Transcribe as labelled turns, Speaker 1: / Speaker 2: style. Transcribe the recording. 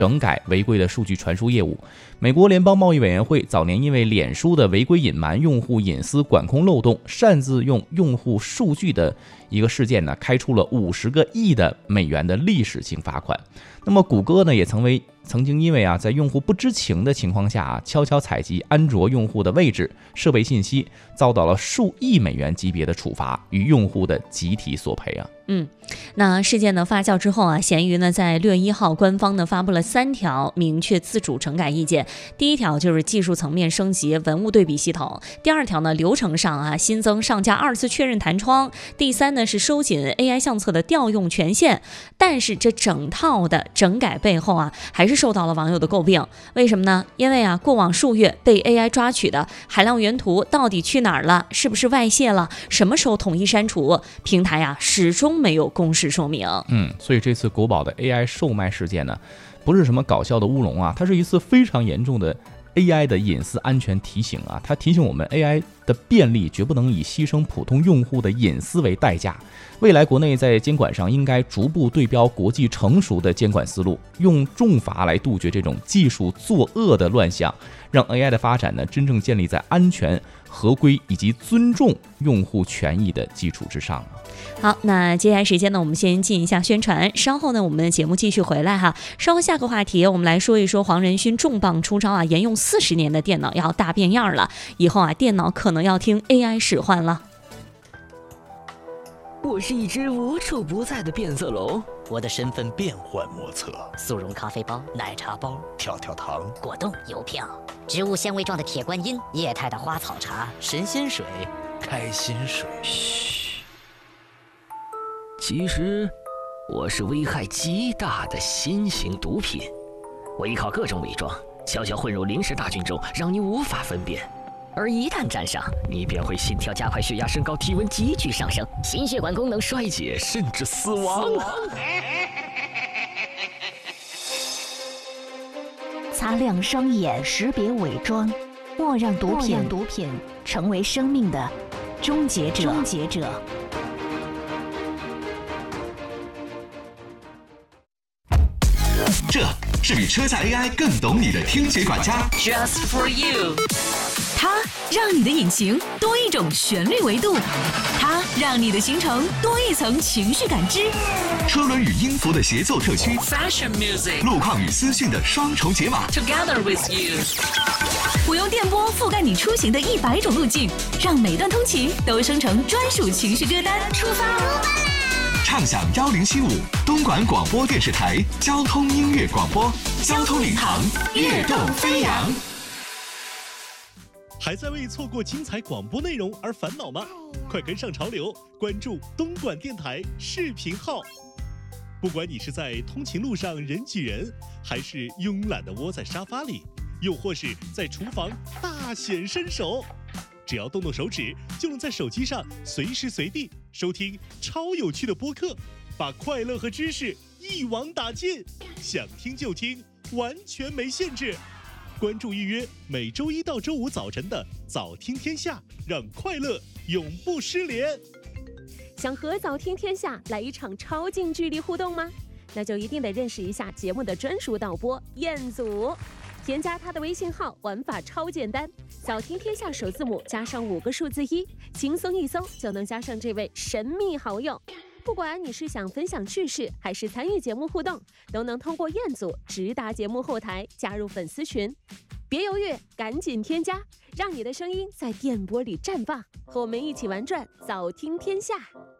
Speaker 1: 整改违规的数据传输业务。美国联邦贸易委员会早年因为脸书的违规隐瞒用户隐私管控漏洞、擅自用用户数据的一个事件呢，开出了50个亿的美元的历史性罚款。那么谷歌呢，也曾经因为在用户不知情的情况下悄悄采集安卓用户的位置、设备信息，遭到了数亿美元级别的处罚与用户的集体索赔啊。
Speaker 2: 那事件的发酵之后闲鱼呢在6月1号官方呢发布了3条明确自主整改意见。第一条就是技术层面升级文物对比系统，第二条呢流程上新增上架2次确认弹窗，第三呢是收紧 AI 相册的调用权限。但是这整套的整改背后还是受到了网友的诟病。为什么呢？因为过往数月被 AI 抓取的海量原图到底去哪儿了？是不是外泄了？什么时候统一删除？平台始终没有公示说明。
Speaker 1: 所以这次国宝的 AI 售卖事件呢，不是什么搞笑的乌龙它是一次非常严重的 AI 的隐私安全提醒它提醒我们 AI 的便利绝不能以牺牲普通用户的隐私为代价。未来国内在监管上应该逐步对标国际成熟的监管思路，用重罚来杜绝这种技术作恶的乱象，让 AI 的发展呢真正建立在安全、合规以及尊重用户权益的基础之上。
Speaker 2: 好，那接下来时间呢，我们先进一下宣传，稍后呢我们的节目继续回来稍后下个话题我们来说一说黄仁勋重磅出招沿用40年的电脑要大变样了，以后电脑可能要听 AI 使唤了。
Speaker 3: 我是一只无处不在的变色龙，
Speaker 4: 我的身份变幻莫测，
Speaker 3: 速溶咖啡包、奶茶包、
Speaker 4: 跳跳糖、
Speaker 3: 果冻、邮票、植物纤维状的铁观音、液态的花草茶、
Speaker 4: 神仙水、开心水。
Speaker 3: 嘘，其实我是危害极大的新型毒品，我依靠各种伪装，悄悄混入临时大军中，让你无法分辨。而一旦沾上，你便会心跳加快、血压升高、体温急剧上升、心血管功能衰竭，甚至死亡。
Speaker 5: 擦亮双眼，识别伪装，莫让毒品成为生命的终结者。
Speaker 6: 这是比车载 AI 更懂你的听觉管家
Speaker 3: Just for you。
Speaker 7: 它让你的引擎多一种旋律维度，它让你的行程多一层情绪感知。
Speaker 6: 车轮与音符的协奏特区
Speaker 7: Fashion Music，
Speaker 6: 路况与资讯的双重解码
Speaker 7: Together with you。我用电波覆盖你出行的100种路径，让每段通勤都生成专属情绪歌单。出发啦！
Speaker 6: 畅享1075东莞广播电视台交通音乐广播，交通领航，跃动飞扬。
Speaker 8: 还在为错过精彩广播内容而烦恼吗？快跟上潮流，关注东莞电台视频号。不管你是在通勤路上人挤人，还是慵懒地窝在沙发里，又或是在厨房大显身手，只要动动手指，就能在手机上随时随地收听超有趣的播客，把快乐和知识一网打尽，想听就听，完全没限制。关注预约每周1到周5早晨的早听天下，让快乐永不失联。
Speaker 9: 想和早听天下来一场超近距离互动吗？那就一定得认识一下节目的专属导播彦祖，添加他的微信号，玩法超简单，早听天下首字母加上5个数字1，轻松一搜就能加上这位神秘好友。不管你是想分享趣事，还是参与节目互动，都能通过彦祖直达节目后台加入粉丝群。别犹豫，赶紧添加，让你的声音在电波里绽放，和我们一起玩转早听天下。